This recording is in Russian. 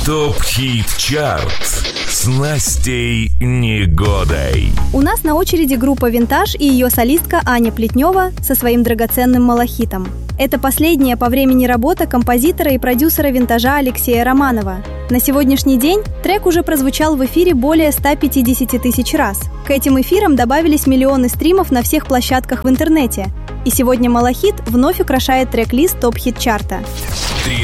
ТОП-ХИТ-ЧАРТ с Настей Негодой. У нас на очереди группа «Винтаж» и ее солистка Аня Плетнева со своим драгоценным «Малахитом». Это последняя по времени работа композитора и продюсера «Винтажа» Алексея Романова. На сегодняшний день трек уже прозвучал в эфире более 150 тысяч раз. К этим эфирам добавились миллионы стримов на всех площадках в интернете. И сегодня «Малахит» вновь украшает трек-лист ТОП-ХИТ-чарта.